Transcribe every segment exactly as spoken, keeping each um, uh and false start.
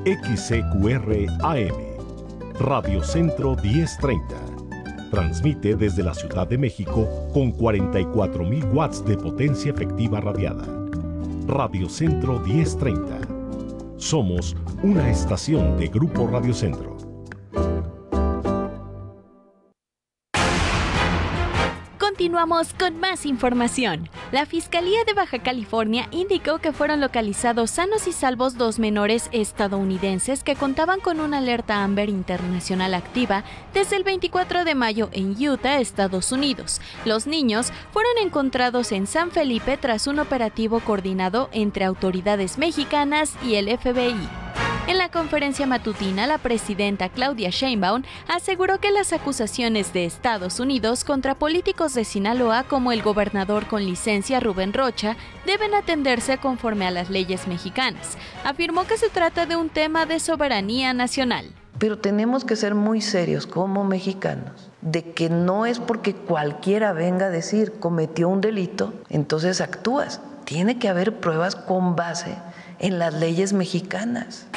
X C Q R A M, Radio Centro diez treinta. Transmite desde la Ciudad de México con cuarenta y cuatro mil watts de potencia efectiva radiada. Radio Centro diez treinta. Somos una estación de Grupo Radio Centro. Continuamos con más información. La Fiscalía de Baja California indicó que fueron localizados sanos y salvos dos menores estadounidenses que contaban con una alerta Amber internacional activa desde el veinticuatro de mayo en Utah, Estados Unidos. Los niños fueron encontrados en San Felipe tras un operativo coordinado entre autoridades mexicanas y el F B I. En la conferencia matutina, la presidenta Claudia Sheinbaum aseguró que las acusaciones de Estados Unidos contra políticos de Sinaloa como el gobernador con licencia Rubén Rocha deben atenderse conforme a las leyes mexicanas. Afirmó que se trata de un tema de soberanía nacional. Pero tenemos que ser muy serios como mexicanos, de que no es porque cualquiera venga a decir cometió un delito, entonces actúas. Tiene que haber pruebas con base en las leyes mexicanas.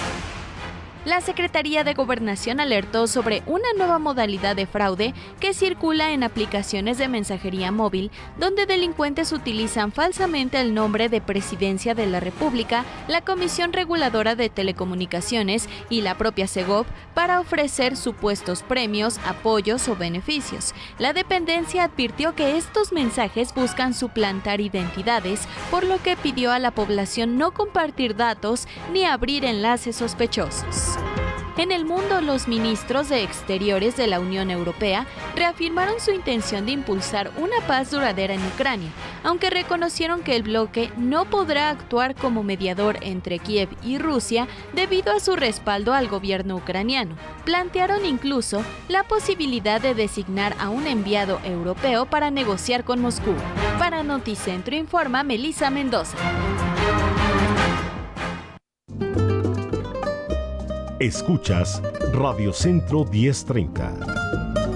La Secretaría de Gobernación alertó sobre una nueva modalidad de fraude que circula en aplicaciones de mensajería móvil, donde delincuentes utilizan falsamente el nombre de Presidencia de la República, la Comisión Reguladora de Telecomunicaciones y la propia Segov para ofrecer supuestos premios, apoyos o beneficios. La dependencia advirtió que estos mensajes buscan suplantar identidades, por lo que pidió a la población no compartir datos ni abrir enlaces sospechosos. En el mundo, los ministros de Exteriores de la Unión Europea reafirmaron su intención de impulsar una paz duradera en Ucrania, aunque reconocieron que el bloque no podrá actuar como mediador entre Kiev y Rusia debido a su respaldo al gobierno ucraniano. Plantearon incluso la posibilidad de designar a un enviado europeo para negociar con Moscú. Para Noticentro informa Melissa Mendoza. Escuchas Radio Centro diez treinta.